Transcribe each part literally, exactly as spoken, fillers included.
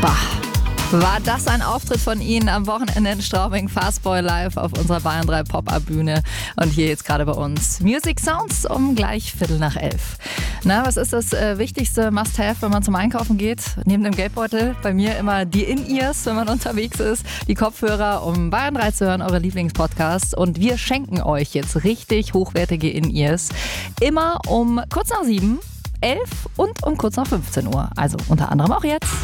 Bah. War das ein Auftritt von Ihnen am Wochenende in Straubing, Fastboy Live auf unserer Bayern drei Pop-Up-Bühne und hier jetzt gerade bei uns Music Sounds um gleich Viertel nach elf. Na, was ist das äh, wichtigste Must-Have, wenn man zum Einkaufen geht? Neben dem Geldbeutel bei mir immer die In-Ears, wenn man unterwegs ist, die Kopfhörer, um Bayern drei zu hören, eure Lieblingspodcasts. Und wir schenken euch jetzt richtig hochwertige In-Ears. Immer um kurz nach sieben, elf und um kurz nach fünfzehn Uhr. Also unter anderem auch jetzt.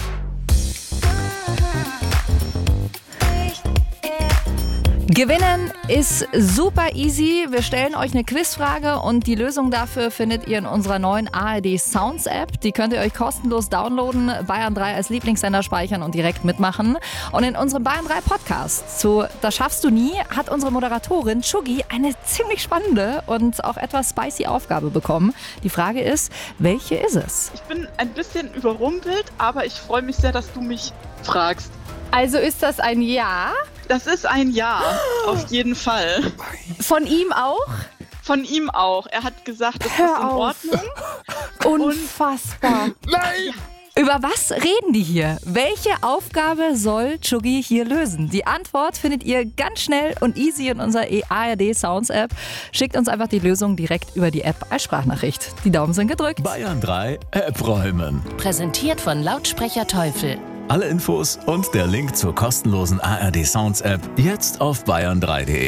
Gewinnen ist super easy. Wir stellen euch eine Quizfrage und die Lösung dafür findet ihr in unserer neuen A R D Sounds App. Die könnt ihr euch kostenlos downloaden, Bayern drei als Lieblingssender speichern und direkt mitmachen. Und in unserem Bayern drei Podcast zu Das schaffst du nie hat unsere Moderatorin Chugi eine ziemlich spannende und auch etwas spicy Aufgabe bekommen. Die Frage ist, welche ist es? Ich bin ein bisschen überrumpelt, aber ich freue mich sehr, dass du mich fragst. Also ist das ein Ja? Das ist ein Ja, auf jeden Fall. Von ihm auch? Von ihm auch. Er hat gesagt, das Hör ist in auf. Ordnung. Unfassbar. Nein! Über was reden die hier? Welche Aufgabe soll Chugi hier lösen? Die Antwort findet ihr ganz schnell und easy in unserer A R D Sounds App. Schickt uns einfach die Lösung direkt über die App als Sprachnachricht. Die Daumen sind gedrückt. Bayern drei App räumen. Präsentiert von Lautsprecher Teufel. Alle Infos und der Link zur kostenlosen A R D Sounds App jetzt auf bayern drei punkt de.